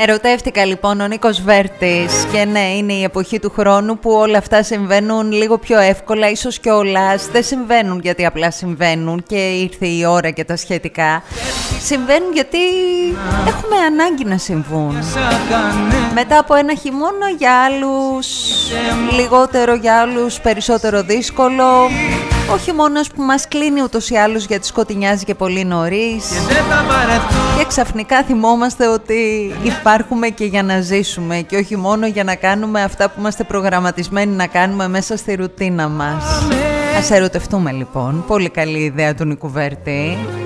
Ερωτεύτηκα λοιπόν ο Νίκος Βέρτης και ναι, είναι η εποχή του χρόνου που όλα αυτά συμβαίνουν λίγο πιο εύκολα, ίσως κιόλας δεν συμβαίνουν γιατί απλά συμβαίνουν και ήρθε η ώρα και τα σχετικά. Συμβαίνουν γιατί έχουμε ανάγκη να συμβούν. Μετά από ένα χειμώνα, για άλλους λιγότερο, για άλλους περισσότερο δύσκολο. Ο χειμώνας που μας κλείνει ούτως ή άλλως γιατί σκοτεινιάζει και πολύ νωρίς. Και ξαφνικά θυμόμαστε ότι υπάρχουμε και για να ζήσουμε και όχι μόνο για να κάνουμε αυτά που είμαστε προγραμματισμένοι να κάνουμε μέσα στη ρουτίνα μας. Ας ερωτευτούμε λοιπόν. Πολύ καλή ιδέα του Νίκου Βέρτη.